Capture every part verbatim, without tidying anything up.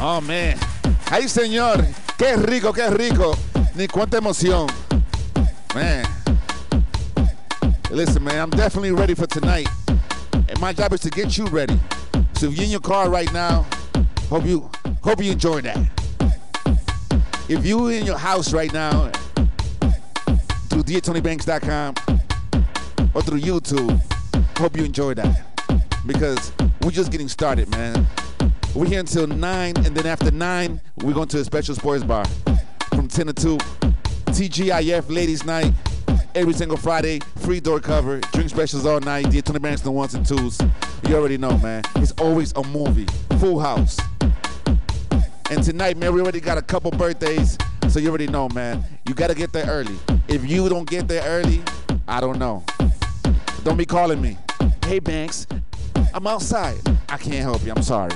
Oh, man. Ay, señor. Qué rico, qué rico. Ni cuánta emoción. Man. Listen, man, I'm definitely ready for tonight. And my job is to get you ready. So if you're in your car right now, hope you hope you enjoy that. If you're in your house right now, through D J Tony Banks dot com or through YouTube, hope you enjoy that. Because we're just getting started, man. We're here until nine, and then after nine, we're going to a special sports bar from ten to two. T G I F Ladies Night, every single Friday, free door cover, drink specials all night, D J Tony Banks, the ones and twos. You already know, man. It's always a movie, full house. And tonight, man, we already got a couple birthdays, so you already know, man. You got to get there early. If you don't get there early, I don't know. Don't be calling me. Hey, Banks, I'm outside. I can't help you. I'm sorry.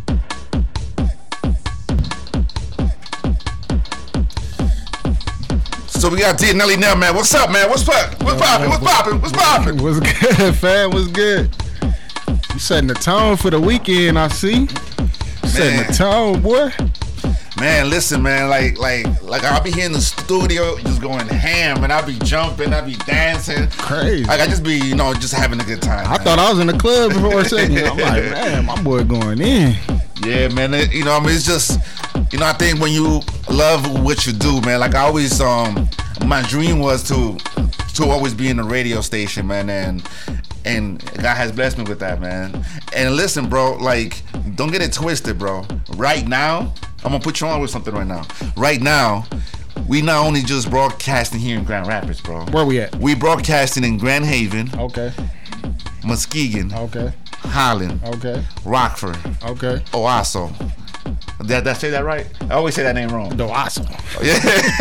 So we got D and Nelly now, man. What's up, man? What's up? What's poppin'? What's poppin'? What's poppin'? What's good, fam? What's good? You setting the tone for the weekend, I see. Setting the tone, boy. Man, listen, man. Like, like, like I'll be here in the studio just going ham, and I'll be jumping, I'll be dancing. Crazy. Like I just be, you know, just having a good time. I man. thought I was in the club before a second. I'm like, man, my boy going in. Yeah, man. It, you know, I mean, it's just, you know, I think when you love what you do, man. Like I always, um, my dream was to, to always be in a radio station, man, and. And God has blessed me with that, man. And listen, bro, like, don't get it twisted, bro. Right now, I'm gonna put you on with something right now. Right now, we not only just broadcasting here in Grand Rapids, bro. Where we at? We broadcasting in Grand Haven. Okay. Muskegon. Okay. Holland. Okay. Rockford. Okay. Owasso. Did, did I say that right? I always say that name wrong. Owasso. Yeah.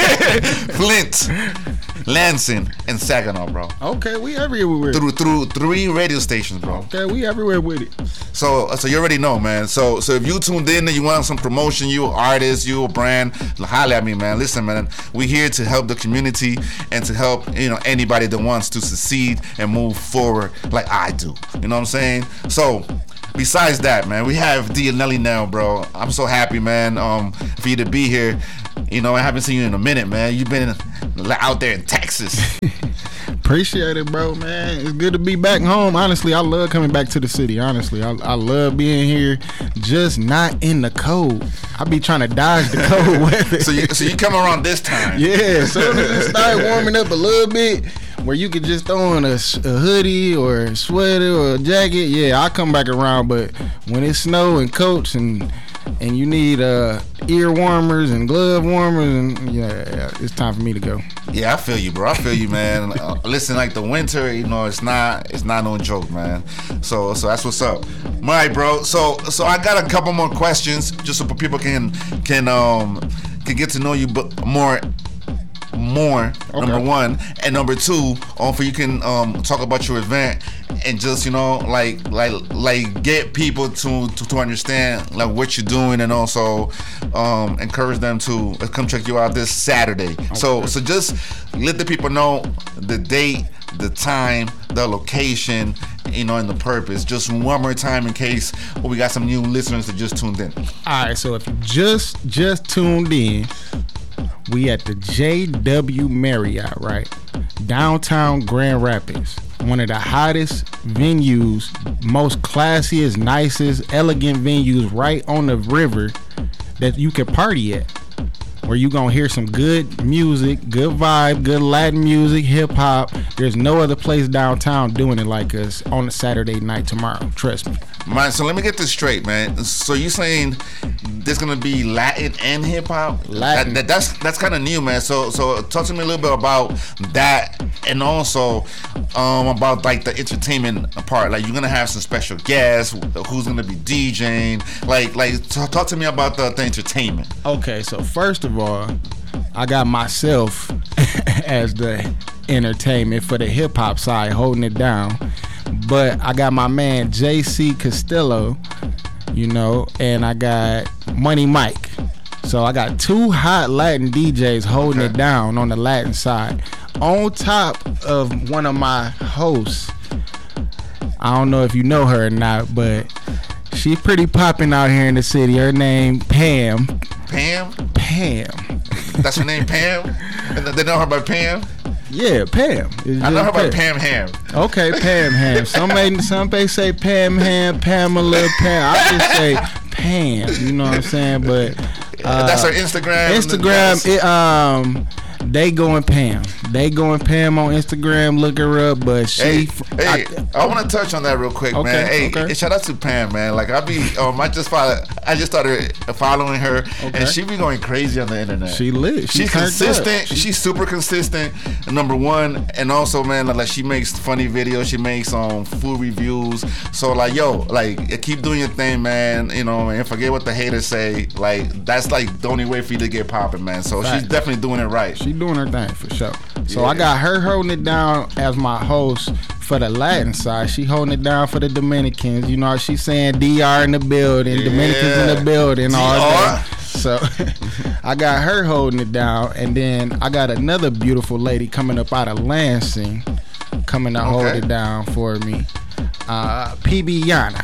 Flint, Lansing, and Saginaw, bro. Okay, we everywhere. Through through three radio stations, bro. Okay, we everywhere with it. So so you already know, man. So so if you tuned in and you want some promotion, you an artist, you a brand, holler at me, man. Listen, man, we here to help the community and to help, you know, anybody that wants to succeed and move forward like I do. You know what I'm saying? So besides that, man, we have D and Nelly now, bro. I'm so happy, man, um, for you to be here. You know, I haven't seen you in a minute, man. You've been out there in Texas. Appreciate it, bro, man. It's good to be back home. Honestly, I love coming back to the city. Honestly, I, I love being here, just not in the cold. I be trying to dodge the cold weather. So you, so you come around this time? Yeah, as soon as it start warming up a little bit, where you could just throw on a, a hoodie or a sweater or a jacket, yeah, I come back around. But when it snow and coats and and you need uh, ear warmers and glove warmers, and yeah, yeah, it's time for me to go. Yeah, I feel you, bro. I feel you, man. Uh, listen, like the winter, you know, it's not, it's not no joke, man. So, so that's what's up. All right, bro. So, so I got a couple more questions, just so people can can um can get to know you more. More okay. Number one, and number two, um, for you can um talk about your event and just, you know, like like like get people to to, to understand like what you're doing, and also um encourage them to come check you out this Saturday. Okay. So so just let the people know the date, the time, the location, you know, and the purpose. Just one more time in case well, we got some new listeners that just tuned in. All right, so if you just just tuned in, we at the J W Marriott, right? Downtown Grand Rapids. One of the hottest venues, most classiest, nicest, elegant venues right on the river that you can party at. Where you gonna hear some good music, good vibe, good Latin music, hip hop. There's no other place downtown doing it like us on a Saturday night tomorrow. Trust me. Man, so let me get this straight, man. So you saying there's gonna be Latin and hip hop? Latin. That, that, that's that's kind of new, man. So so talk to me a little bit about that, and also um, about like the entertainment part. Like you're gonna have some special guests. Who's gonna be DJing? Like like t- talk to me about the, the entertainment. Okay, so first of all, I got myself as the entertainment for the hip hop side, holding it down. But I got my man J C Castillo, you know, and I got Money Mike. So I got two hot Latin D Js holding okay. it down on the Latin side. On top of one of my hosts, I don't know if you know her or not, but She pretty popping out here in the city. Her name Pam. Pam? Pam. That's her name, Pam? And they know her by Pam? Yeah, Pam. It's I know her Pam. by Pam Ham. Okay, Pam Ham. Some may, some may say Pam Ham, Pamela, Pam. I just say Pam. You know what I'm saying? But uh, that's her Instagram. Instagram. It, um, they going Pam. They going Pam on Instagram. Look her up. But she. Hey, hey I, I want to touch on that real quick, okay, man. Hey, okay. shout out to Pam, man. Like I be, um, I just follow, I just started following her, okay. and she be going crazy on the internet. She lit. She She's consistent. She, she's super consistent. Number one, and also, man, like she makes funny videos. She makes um food reviews. So like, yo, like keep doing your thing, man. You know, and forget what the haters say. Like that's like the only way for you to get popping, man. So right. she's definitely doing it right. She doing her thing for sure. So yeah. I got her holding it down as my host for the Latin side. She holding it down for the Dominicans. You know, she's saying D R in the building, yeah. Dominicans in the building, all that. So I got her holding it down, and then I got another beautiful lady coming up out of Lansing, coming to okay. hold it down for me. Uh, P B Yana.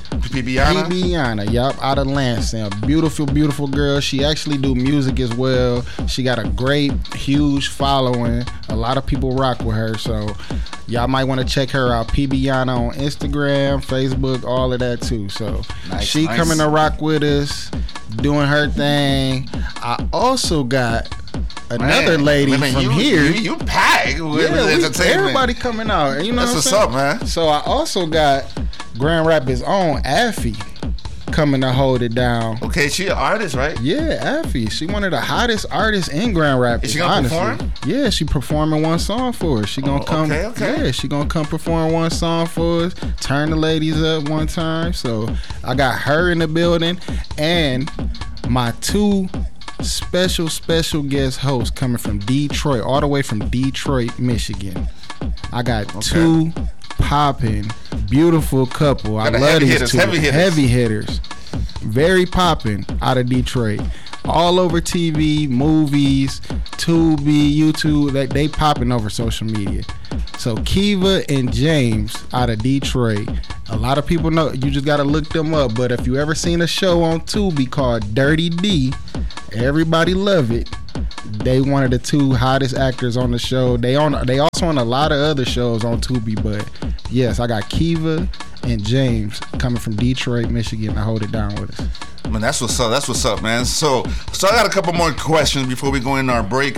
P B Yana? P B Yana, yup, out of Lansing. A beautiful, beautiful girl. She actually do music as well. She got a great, huge following. A lot of people rock with her, so y'all might want to check her out. P B Yana on Instagram, Facebook, all of that too. So nice, she nice. coming to rock with us, doing her thing. I also got another man, lady man, from you, here. You, you pack with yeah, entertainment. We, everybody coming out. You know That's what what's saying? up, man. So I also got Grand Rapids' own Affy coming to hold it down. Okay, she an artist, right? Yeah, Affy. She one of the hottest artists in Grand Rapids. Is she gonna honestly. perform? Yeah, she performing one song for us. She gonna oh, come. Okay, okay. Yeah, she gonna come perform one song for us. Turn the ladies up one time. So I got her in the building, and my two special, special guest hosts coming from Detroit, all the way from Detroit, Michigan. I got okay. two popping, beautiful couple. I love these hitters, two heavy hitters. heavy hitters. Very popping out of Detroit. All over T V, movies, Tubi, YouTube. They, they popping over social media. So Kiva and James out of Detroit. A lot of people know. You just gotta look them up. But if you ever seen a show on Tubi called Dirty D, everybody love it. They one of the two hottest actors on the show. They on. They also on a lot of other shows on Tubi. But yes, I got Kiva and James coming from Detroit, Michigan to hold it down with us. Man, that's what's up. That's what's up, man. So, so I got a couple more questions before we go into our break,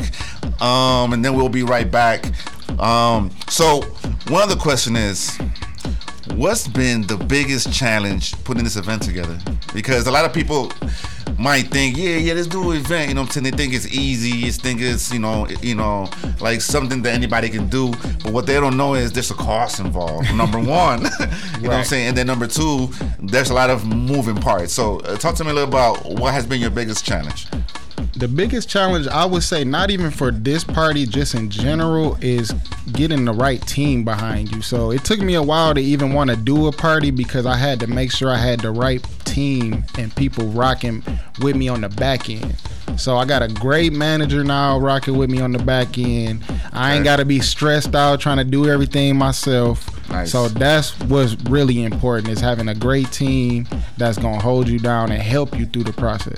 um, and then we'll be right back. Um, so, one other question is, what's been the biggest challenge putting this event together? Because a lot of people might think, yeah, yeah, let's do an event. You know what I'm saying? They think it's easy. They think it's, you know, you know, like something that anybody can do. But what they don't know is there's a cost involved. Number one, you right. know what I'm saying? And then number two, there's a lot of moving parts. So uh, talk to me a little about what has been your biggest challenge. The biggest challenge, I would say, not even for this party, just in general, is getting the right team behind you. So it took me a while to even want to do a party because I had to make sure I had the right team and people rocking with me on the back end. So I got a great manager now rocking with me on the back end. I ain't got to be stressed out trying to do everything myself. Nice. So that's what's really important, is having a great team that's going to hold you down and help you through the process.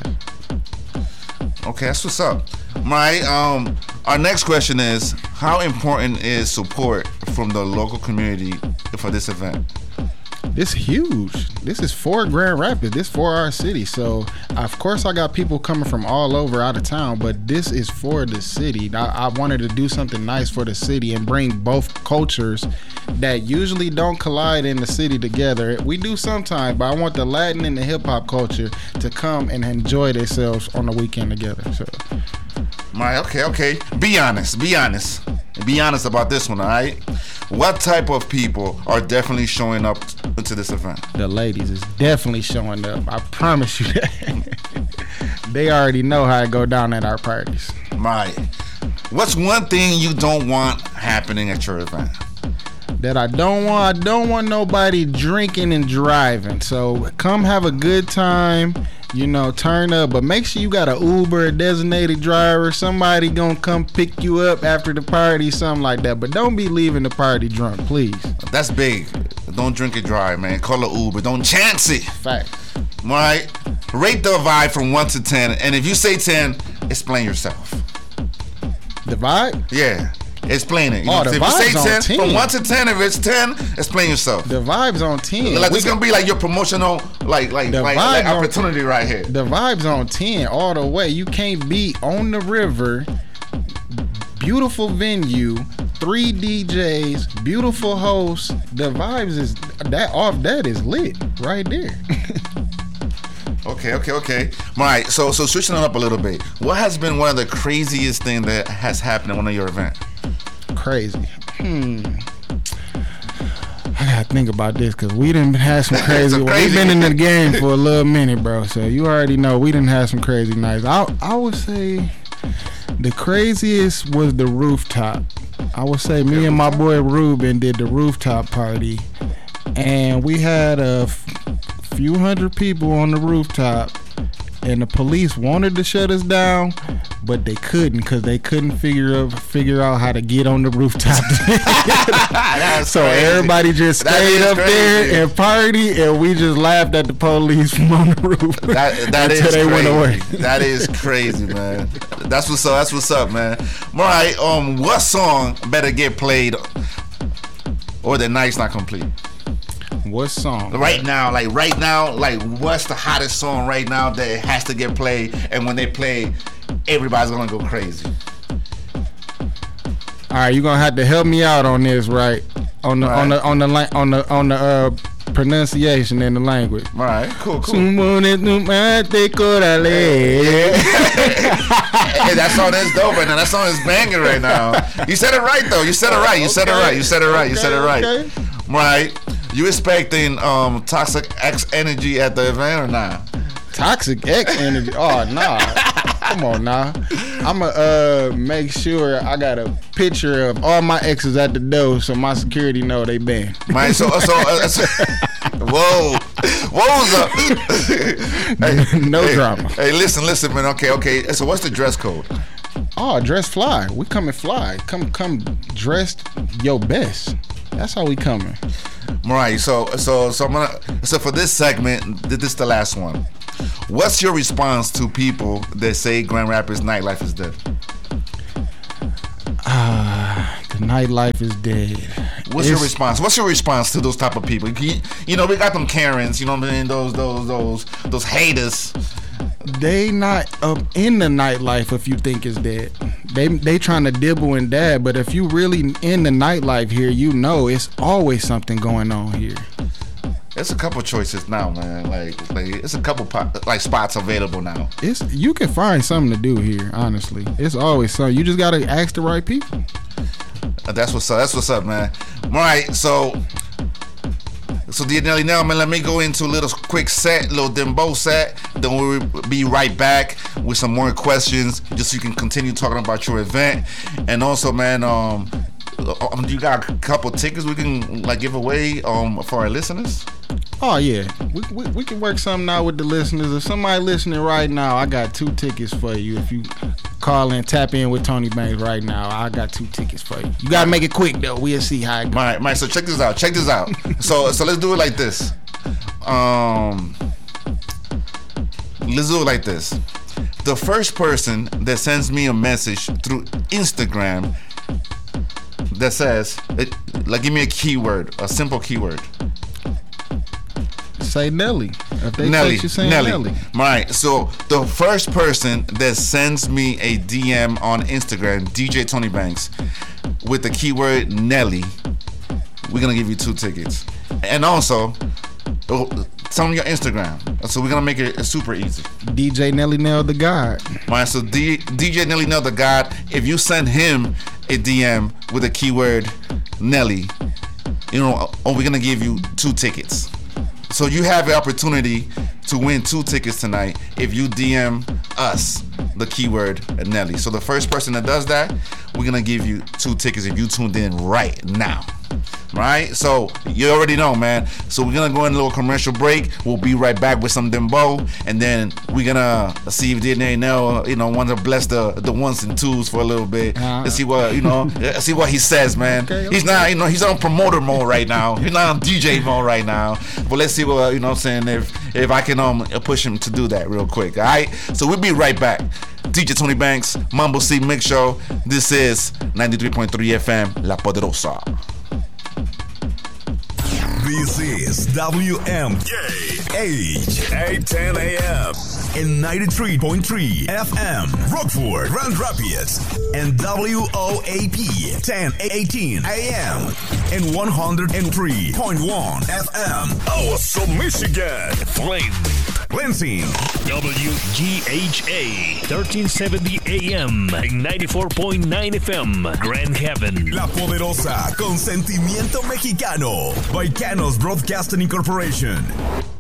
Okay, that's what's up. My um, our next question is, how important is support from the local community for this event? This huge. This is for Grand Rapids. This for our city. So of course I got people coming from all over out of town, but this is for the city. I, I wanted to do something nice for the city and bring both cultures that usually don't collide in the city together. We do sometimes, but I want the Latin and the hip hop culture to come and enjoy themselves on the weekend together. So, my okay, okay. Be honest. Be honest. Be honest about this one, all right? What type of people are definitely showing up to this event? The ladies is definitely showing up. I promise you that. They already know how it go down at our parties. My, what's one thing you don't want happening at your event? That I don't want. I don't want nobody drinking and driving. So come have a good time You know, turn up, but make sure you got an Uber, a designated driver, somebody gonna come pick you up after the party, something like that. But don't be leaving the party drunk, please. That's big. Don't drink it dry, man. Call an Uber. Don't chance it. Fact. All right? Rate the vibe from one to ten. And if you say ten, explain yourself. The vibe? Yeah. Explain it. You oh, know, the if vibe's you say ten, on ten. From one to ten, if it's ten, explain yourself. The vibe's on ten. Like, it's going to be like your promotional like like, like, like opportunity on, right here. The vibe's on ten all the way. You can't be on the river, beautiful venue, three D Js, beautiful hosts. The vibes is, that off that is lit right there. Okay, okay, okay. All right, so so switching it up a little bit. What has been one of the craziest thing that has happened at one of your events? Crazy. Hmm. I gotta think about this because we done had some crazy. some crazy. We've been in the game for a little minute, bro. So you already know we done had some crazy nights. I I would say the craziest was the rooftop. I would say me and my boy Ruben did the rooftop party, and we had a f- few hundred people on the rooftop. And the police wanted to shut us down, but they couldn't because they couldn't figure out figure out how to get on the rooftop. So crazy. Everybody just stayed up crazy. there and party, and we just laughed at the police from on the roof. That, that until is they crazy. went away. That is crazy, man. That's what's up. That's what's up, man. All right. Um, what song better get played, or the night's not complete? What song? Right now, like right now, like what's the hottest song right now that has to get played? And when they play, everybody's gonna go crazy. All right, you're gonna have to help me out on this, right? On the right. on the on the on the on the, on the uh, pronunciation in the language. All right, cool, cool. Hey, that song is dope right now. That song is banging right now. You said it right though. You said it right. You said it right. You said it right. You said it right. Okay. Right. You expecting um Toxic X Energy at the event or not? Toxic X Energy? Oh, nah. Come on, nah. I'ma uh make sure I got a picture of all my exes at the door so my security know they banned. Man, so so, uh, so whoa, what's up? Hey, no hey, drama. Hey, listen, listen, man. Okay, okay. So what's the dress code? Oh, dress fly. We coming fly. Come, come dressed your best. That's how we coming. Right. So, so, so I'm gonna. So for this segment, this is the last one. What's your response to people that say Grand Rapids nightlife is dead? Ah, uh, the nightlife is dead. What's it's, your response? What's your response to those type of people? You, you know, we got them Karens. You know what I mean? Those, those, those, those haters. They not up in the nightlife if you think it's dead. They they trying to dibble and dab, but if you really in the nightlife here, you know it's always something going on here. There's a couple choices now, man. Like, like it's a couple pop, like spots available now. It's you can find something to do here. Honestly, it's always something. You just gotta ask the right people. That's what's up. That's what's up, man. All right, so. So Nelly, now, man, let me go into a little quick set, little Dembow set. Then we'll be right back with some more questions, just so you can continue talking about your event. And also, man, um, um you got a couple tickets we can like give away um for our listeners? Oh yeah, we, we we can work something out with the listeners. If somebody listening right now, I got two tickets for you. If you call and tap in with Tony Banks right now, I got two tickets for you. You gotta make it quick though. We'll see how it goes. All right, all right. So check this out. Check this out. so so let's do it like this. Um, let's do it like this. The first person that sends me a message through Instagram that says, it, like, give me a keyword, a simple keyword. Say Nelly. If they Nelly, you saying Nelly. Nelly. Right. So the first person that sends me a D M on Instagram, D J Tony Banks, with the keyword Nelly, we're gonna give you two tickets. And also, tell me your Instagram. So we're gonna make it super easy. D J Nelly Nell the God. Right. So D, DJ Nelly Nell the God. If you send him a D M with a keyword Nelly, you know, oh, we're gonna give you two tickets. So you have the opportunity to win two tickets tonight if you D M us the keyword Nelly. So the first person that does that, we're gonna give you two tickets if you tuned in right now. right? So you already know, man. So we're gonna go in a little commercial break. We'll be right back with some Dembow, and then we're gonna see if they know, you know, want to bless the the ones and twos for a little bit. Uh-huh. Let's see what you know. See what he says, man. Okay, okay. He's not, you know, he's on promoter mode right now. He's not on D J mode right now. But let's see what, you know, what I'm saying, if if I can um push him to do that real quick. All right. So we'll be right back. D J Tony Banks, Mambo C Mix Show. This is ninety-three point three F M, La Poderosa. This is W M K H eight ten A M and ninety-three point three F M, Rockford, Grand Rapids, and W O A P ten eighteen A M and one oh three point one F M, Awesome, Michigan, Flint, Lansing, W G H A thirteen seventy A M and ninety-four point nine F M, Grand Haven, La Poderosa, con sentimiento mexicano, by Canos Broadcasting Incorporation.